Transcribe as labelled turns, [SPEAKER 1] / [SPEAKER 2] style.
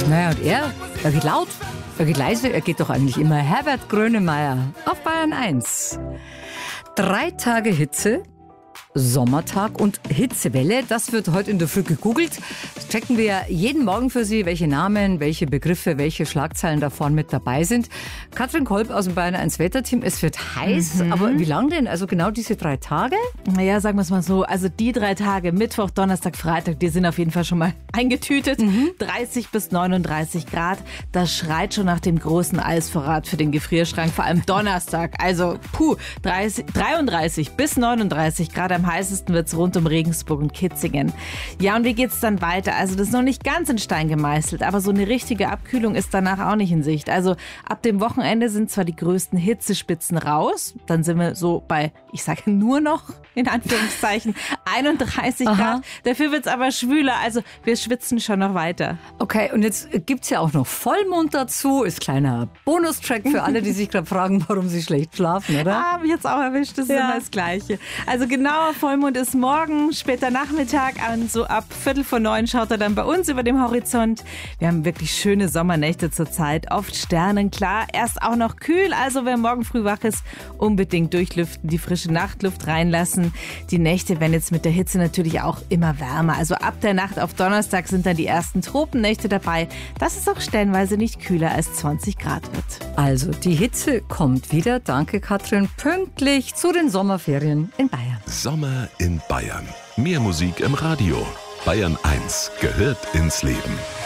[SPEAKER 1] Naja, und er geht laut, er geht leise, er geht doch eigentlich immer. Herbert Grönemeyer auf Bayern 1. 3 Tage Hitze, Sommertag und Hitzewelle. Das wird heute in der Früh gegoogelt. Das checken wir jeden Morgen für Sie, welche Namen, welche Begriffe, welche Schlagzeilen da vorne mit dabei sind. Katrin Kolb aus dem Bayern 1 Wetterteam. Es wird heiß, aber wie lang denn? Also genau diese 3 Tage?
[SPEAKER 2] Naja, sagen wir es mal so. Also die 3 Tage, Mittwoch, Donnerstag, Freitag, die sind auf jeden Fall schon mal eingetütet. 30 bis 39 Grad. Das schreit schon nach dem großen Eisvorrat für den Gefrierschrank. Vor allem Donnerstag. Also 33 bis 39 Grad. Am heißesten wird es rund um Regensburg und Kitzingen. Ja, und wie geht's dann weiter? Also das ist noch nicht ganz in Stein gemeißelt, aber so eine richtige Abkühlung ist danach auch nicht in Sicht. Also ab dem Wochenende sind zwar die größten Hitzespitzen raus, dann sind wir so bei, ich sage nur noch, in Anführungszeichen, 31 Grad. Dafür wird es aber schwüler, also wir schwitzen schon noch weiter.
[SPEAKER 1] Okay, und jetzt gibt's ja auch noch Vollmond dazu. Ist kleiner Bonustrack für alle, die sich gerade fragen, warum sie schlecht schlafen, oder?
[SPEAKER 2] Hab ich jetzt auch erwischt, das ist immer das Gleiche. Also genauer Vollmond ist morgen, später Nachmittag, und so ab 8:45 schaut er dann bei uns über dem Horizont. Wir haben wirklich schöne Sommernächte zurzeit, oft sternenklar, erst auch noch kühl, also wer morgen früh wach ist, unbedingt durchlüften, die frische Nachtluft reinlassen. Die Nächte werden jetzt mit der Hitze natürlich auch immer wärmer, also ab der Nacht auf Donnerstag sind dann die ersten Tropennächte dabei, dass es auch stellenweise nicht kühler als 20 Grad wird.
[SPEAKER 1] Also die Hitze kommt wieder, danke Katrin, pünktlich zu den Sommerferien in Bayern.
[SPEAKER 3] Sommer in Bayern. Mehr Musik im Radio. Bayern 1 gehört ins Leben.